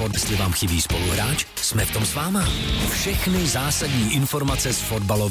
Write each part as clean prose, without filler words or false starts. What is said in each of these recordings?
Jestli vám chybí spoluhráč, jsme v tom s váma. Všechny zásadní informace z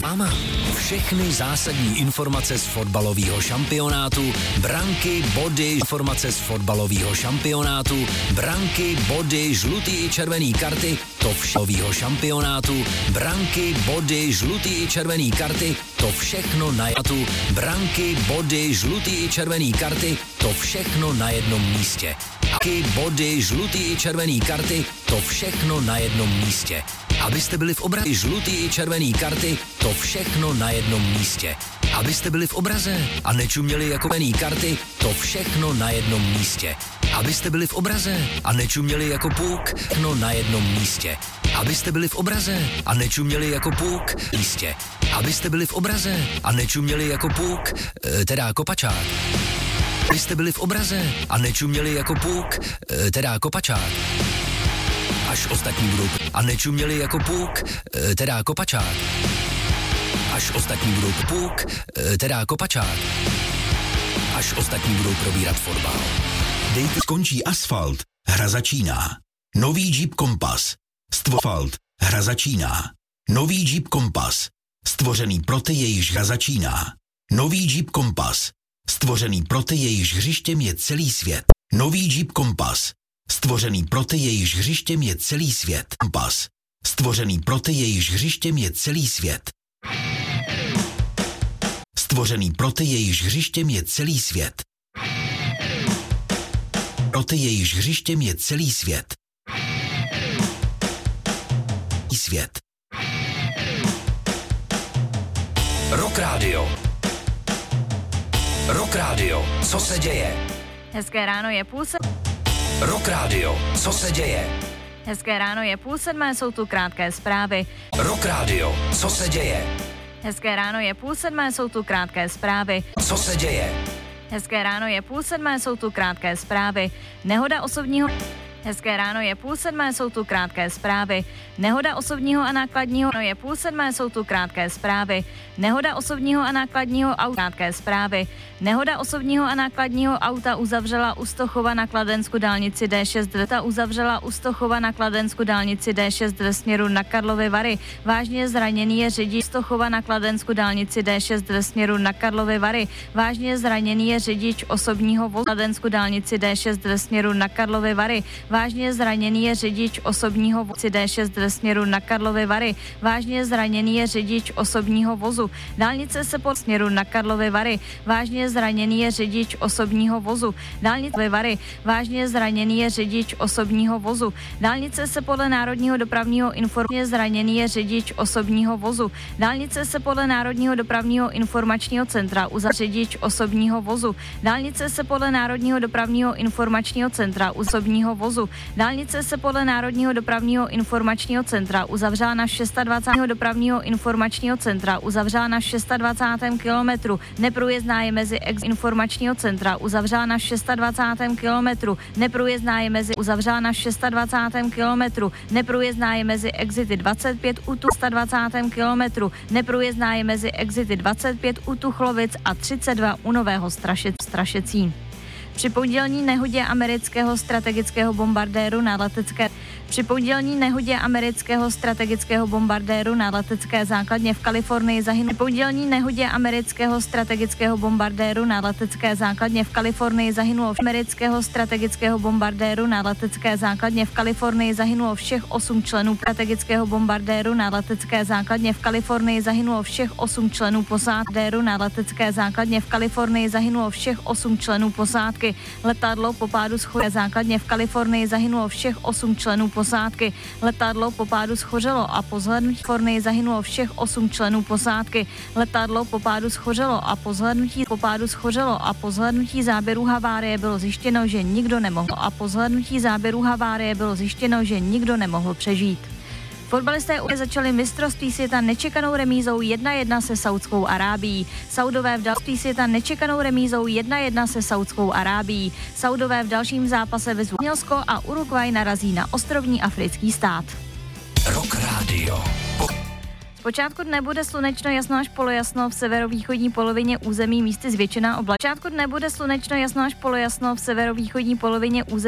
fotbalového šampionátu, branky, body, informace z fotbalového šampionátu, branky, body, žlutý i červený karty, to všeho šampionátu, branky, body, žlutý i červený karty, to všechno na jatu, branky, body, žlutý i červený karty, to všechno na jednom místě. Body, žlutý i červený karty, to všechno na jednom místě. Abyste byli v obraze, žlutý i červený karty, to všechno na jednom místě. Abyste byli v obraze a nečuměli jako červený karty, to všechno na jednom místě. Abyste byli v obraze a nečuměli jako puk, no na jednom místě. Abyste byli v obraze a nečuměli jako puk, místě. Abyste byli v obraze a nečuměli jako puk, teda kopačák. Abyste byli v obraze a nečuměli jako puk, teda kopačák. Až ostatní budou a nečuměli jako puk, teda kopačák. Až ostatní budou puk, teda kopačák. Až ostatní budou probírat fotbal. Dejte skončí asfalt, hra začíná. Nový Jeep Compass. Asfalt, hra začíná. Nový Jeep Compass. Stvořený pro ty, jejichž hra začíná. Nový Jeep Compass. Stvořený pro ty, jejichž hřištěm je celý svět. Nový Jeep Compass. Stvořený pro ty, jejichž hřištěm je celý svět. Compass. Stvořený pro ty, jejichž hřištěm je celý svět. Stvořený pro ty, jejichž hřištěm je celý svět. Pro ty, jejichž hřištěm je celý svět. Svět. Rock Radio. Rock Radio, co se děje? Hezké ráno je 6:30. Rock Radio, co se děje? Hezké ráno je 6:30, jsou tu krátké zprávy. Rock Radio, co se děje? Hezké ráno je 6:30, jsou tu krátké zprávy. Co se děje? Hezké ráno je 6:30, jsou tu krátké zprávy. Nehoda osobního... Hezké ráno je 6:30, jsou tu krátké zprávy. Nehoda osobního a nákladního je 6:30, jsou tu krátké zprávy. Nehoda osobního a nákladního auta, krátké zprávy. Nehoda osobního a nákladního auta uzavřela u Stochova na Kladensku dálnici D6. Uzavřela u Stochova na Kladensku dálnici D6 ve směru na Karlovy Vary. Vážně zraněný je řidič Stochova na Kladensku dálnici D6 ve směru na Karlovy Vary. Vážně zraněný je řidič osobního vozu Kladensku dálnici D6 ve směru na Karlovy Vary. Vážně zraněný je řidič osobního vozu D6 ve směru na Karlovy Vary. Vážně zraněný je řidič osobního vozu. Dálnice se po směru na Karlovy Vary. Vážně zraněný je řidič osobního vozu. Dálnice Vary. Vážně zraněný je řidič osobního vozu. Dálnice se podle Národního dopravního informačního zraněný je řidič osobního vozu. Dálnice se podle Národního dopravního informačního centra řidič osobního vozu. Dálnice se podle Národního dopravního informačního centra osobního vozu. Dálnice se podle Národního dopravního informačního centra uzavřela na 26. dopravního informačního centra uzavřela na 26. kilometru. Neprůjezdná je mezi informačního centra uzavřela na 26. kilometru. Neprůjezdná je mezi uzavřela na 26. kilometru. Neprůjezdná je mezi exity 25 u 120. kilometru. Neprůjezdná je mezi exity 25 u Tuchlovic a 32 u Nového Strašecí. Při pondělní nehodě amerického strategického bombardéru na letecké základně v Kalifornii zahynul. Pondělní nehodě amerického strategického bombardéru na letecké základně v Kalifornii zahynulo všech 8 členů strategického bombardéru na letecké základně v Kalifornii zahynulo všech 8 členů posádky na letecké základně v Kalifornii zahynulo všech 8 členů posádky. Letadlo po pádu základně v Kalifornii zahynulo všech 8 členů posádky. Letadlo po pádu schořelo a po zhlédnutí Kalifornii zahynulo všech 8 členů posádky. Letadlo po pádu schořelo a po zhlédnutí záběru havárie bylo zjištěno, že nikdo nemohl přežít. Fotbalisté začali mistrovství světa nečekanou remízou 1-1 se Saudskou Arábií. Saudové v dalším zápase vyzvou Španělsko a Uruguay narazí na ostrovní africký stát. Rock Radio. Zpočátku dne bude slunečno, jasno až polojasno, v severovýchodní polovině území místy zvětšená oblačnost.